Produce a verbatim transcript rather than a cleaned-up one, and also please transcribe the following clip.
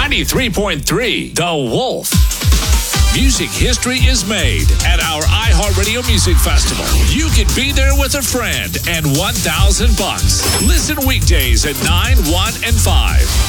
ninety-three point three The Wolf. Music history is made at our iHeartRadio Music Festival. You can be there with a friend and one thousand bucks. Listen weekdays at nine, one, and five